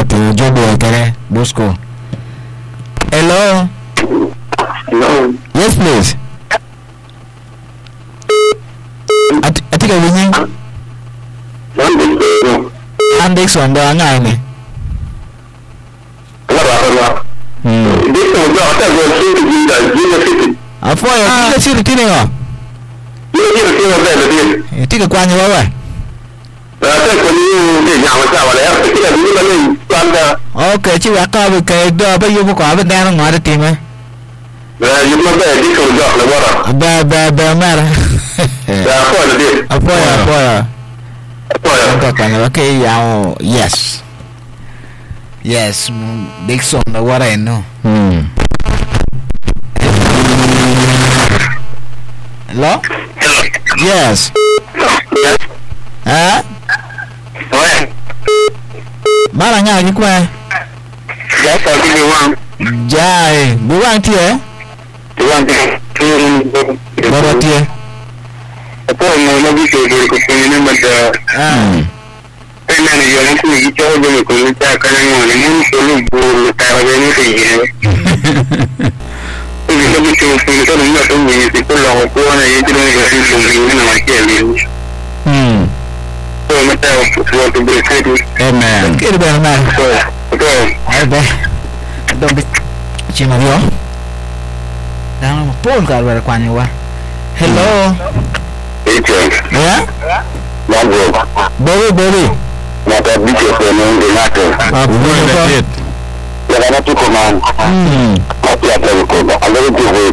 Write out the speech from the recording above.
to Jobo Kere Bosco. Hello. Hello. Yes, please. I think I'm winning. I'm Dixon. There are nine. I for you. Let's see the thing. You take a quan you over. Okay, chị đã coi về cái bây giờ có bên đang ngoài được tìm ấy. Okay, yes. Yes, Dixon, what I know. Hello? Yes. Hả? Bác là nhà như quê. Dạ, có cái gì không? Dạ, bố ăn thiệt. Bố ăn thiệt. Bố ăn thiệt. Apa yang mau bisa dikonsumsi pada karena yang aku itu juga kita akan mengalami selalu bertahan saja. Jadi kita kita tidak tahu itu lalu apa yang itu yang nama dia. So mata suatu berkaitan. Amen. Kira benar. Betul. Ada. Dong cuma dia. Dah pun kalau berkuanya wah. Hello. Itu. Ya? Boleh. Mata bicara dengan dia. Boleh. Ya, karena cukup man. Tapi ada cukup. Ada juga.